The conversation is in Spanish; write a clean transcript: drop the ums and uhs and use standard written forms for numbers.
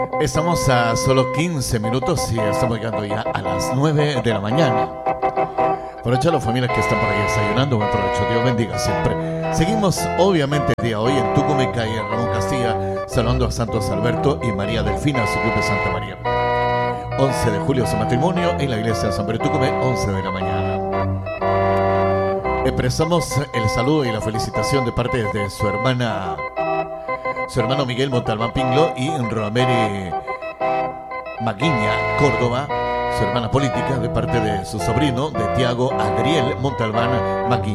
Estamos a solo 15 minutos y estamos llegando ya a las 9 de la mañana. Aprovecha a las familias que están por ahí desayunando. Buen provecho, Dios bendiga siempre. Seguimos obviamente el día de hoy en Tucumán, calle Ramón Castilla, saludando a Santos Alberto y María Delfina, su club de Santa María. 11 de julio su matrimonio en la iglesia de San Pedro Tucumán, 11 de la mañana. Expresamos el saludo y la felicitación de parte de su hermano Miguel Montalbán Pinglo y Romeri Maguiña Córdoba, su hermana política, de parte de su sobrino, de Tiago Adriel Montalbán Maguiña.